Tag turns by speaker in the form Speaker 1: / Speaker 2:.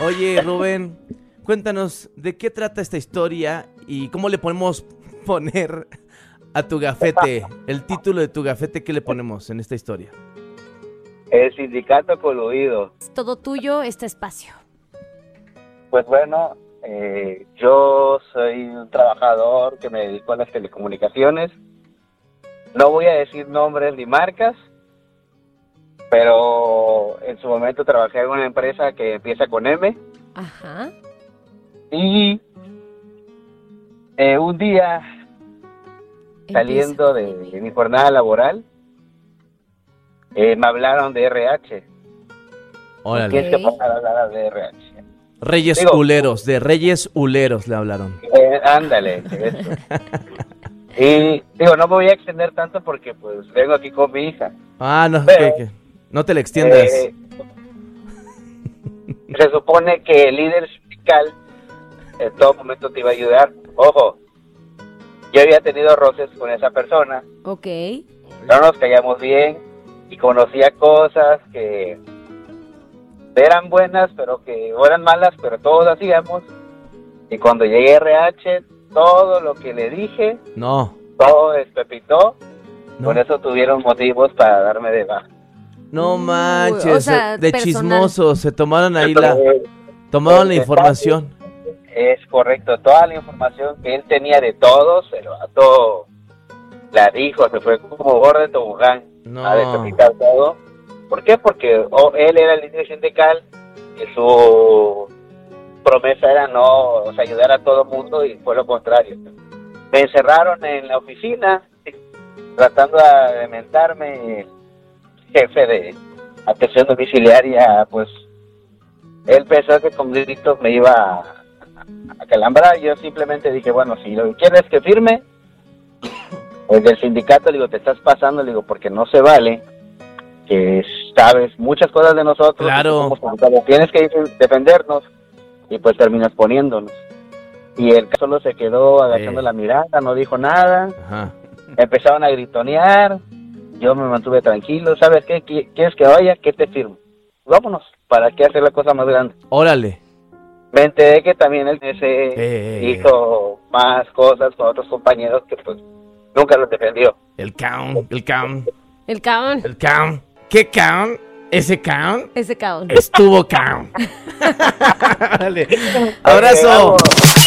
Speaker 1: Oye, Rubén, cuéntanos de qué trata esta historia y cómo le podemos poner a tu gafete, el título de tu gafete, ¿qué le ponemos en esta historia?
Speaker 2: El sindicato coludido.
Speaker 3: Es todo tuyo este espacio.
Speaker 2: Pues bueno, yo soy un trabajador que me dedico a las telecomunicaciones. No voy a decir nombres ni marcas, pero en su momento trabajé en una empresa que empieza con M.
Speaker 3: Ajá.
Speaker 2: Y un día, saliendo de mi jornada laboral, me hablaron de RH.
Speaker 1: Órale.
Speaker 2: Tienes que pasar a hablar de RH.
Speaker 1: Reyes
Speaker 2: Digo,
Speaker 1: Huleros, de Reyes Huleros le hablaron.
Speaker 2: Ándale, eso. Y digo, no me voy a extender tanto porque pues vengo aquí con mi hija.
Speaker 1: Ah, no,
Speaker 2: Pero,
Speaker 1: que no te le extiendas.
Speaker 2: Se supone que el líder sindical en todo momento te iba a ayudar. Ojo, yo había tenido roces con esa persona,
Speaker 3: Ok.
Speaker 2: no nos caíamos bien y conocía cosas que eran buenas, pero que o eran malas, pero todos hacíamos. Y cuando llegué a RH, todo lo que le dije,
Speaker 1: No,
Speaker 2: todo despepitó.
Speaker 1: no.
Speaker 2: Por eso tuvieron motivos para darme de baja.
Speaker 1: No manches,
Speaker 3: o sea,
Speaker 1: de
Speaker 3: personal.
Speaker 1: chismosos, se tomaron ahí
Speaker 2: Entonces,
Speaker 1: tomaron la información.
Speaker 2: Es correcto, toda la información que él tenía de todos, el vato la dijo, se fue como gordo de tobogán
Speaker 1: No.
Speaker 2: a despepitar todo. ¿Por qué? Porque él era el líder sindical y su promesa era ayudar a todo el mundo, y fue lo contrario. Me encerraron en la oficina tratando de mentarme. El jefe de atención domiciliaria, pues él pensó que con gritos me iba a calambrar. Yo simplemente dije, bueno, si lo que quieres que firme, pues del sindicato, le digo, te estás pasando, le digo, porque no se vale que sabes muchas cosas de nosotros.
Speaker 1: Claro.
Speaker 2: Tienes que defendernos, y pues terminas poniéndonos. Y el caso solo se quedó agachando la mirada, no dijo nada.
Speaker 1: Ajá.
Speaker 2: Empezaron a gritonear. Yo me mantuve tranquilo. ¿Sabes qué? ¿Quieres que vaya? ¿Qué te firmo? Vámonos. ¿Para qué hacer la cosa más grande?
Speaker 1: Órale.
Speaker 2: Me enteré que también él hizo más cosas con otros compañeros que pues nunca los defendió.
Speaker 1: El caón.
Speaker 3: El caón.
Speaker 1: El caón. ¿Qué caón? Ese caón
Speaker 3: Ese caón.
Speaker 1: estuvo caón. Vale. Abrazo.
Speaker 2: Vamos.